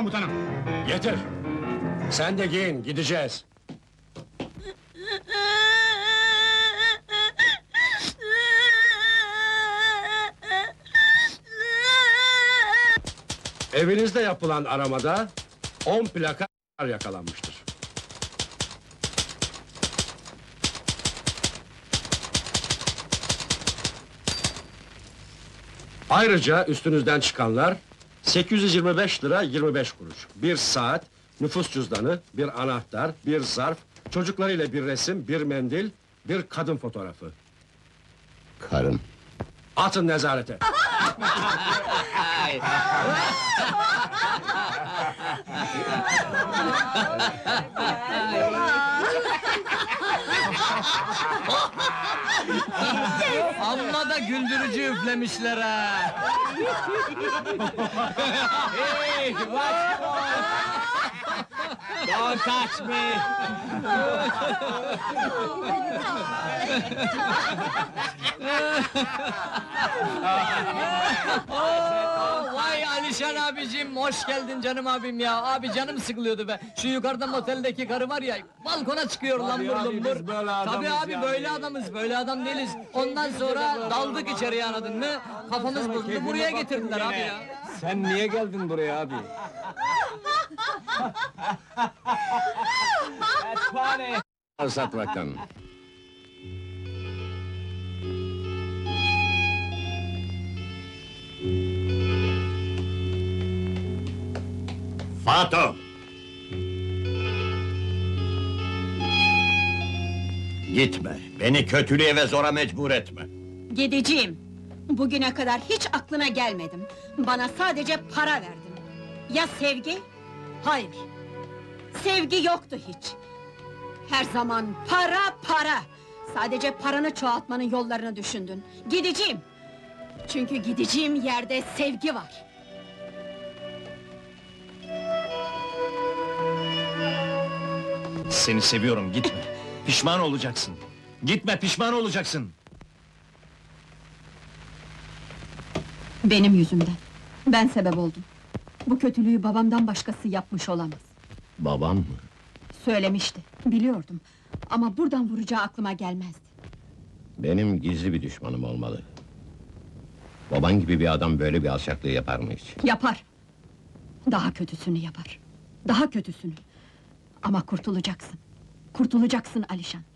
komutanım. Getir! Sen de giyin, gideceğiz. Evinizde yapılan aramada 10 plaka yakalanmıştır. Ayrıca üstünüzden çıkanlar 825 lira 25 kuruş, bir saat, nüfus cüzdanı, bir anahtar, bir zarf, çocuklarıyla bir resim, bir mendil, bir kadın fotoğrafı. Karım. Atın nezarete! Amma da güldürücü üflemişler ha! Hey, watch Don't touch me! Vay Alişan abicim, hoş geldin canım abim ya! Abi canım sıkılıyordu be! Şu yukarıda moteldeki karı var ya, balkona çıkıyor lambur lumbur! Tabii abi, böyle adamız, böyle adam değiliz! Ondan sonra daldık içeriye, anladın mı? Kafamız bozuldu, buraya getirdiler abi ya! Sen niye geldin buraya abi? Satmaktan. Fato! Gitme, beni kötülüğe ve zora mecbur etme. Gideceğim. Bugüne kadar hiç aklına gelmedim. Bana sadece para verdin. Ya sevgi? Hayır. Sevgi yoktu hiç. Her zaman para, para! Sadece paranı çoğaltmanın yollarını düşündün. Gideceğim! Çünkü gideceğim yerde sevgi var. Seni seviyorum, gitme. Pişman olacaksın. Gitme, pişman olacaksın. Benim yüzümden. Ben sebep oldum. Bu kötülüğü babamdan başkası yapmış olamaz. Babam mı? Söylemişti, biliyordum. Ama buradan vuracağı aklıma gelmezdi. Benim gizli bir düşmanım olmalı. Baban gibi bir adam böyle bir alçaklığı yapar mı hiç? Yapar! Daha kötüsünü yapar. Daha kötüsünü! Ama kurtulacaksın. Kurtulacaksın Alişan.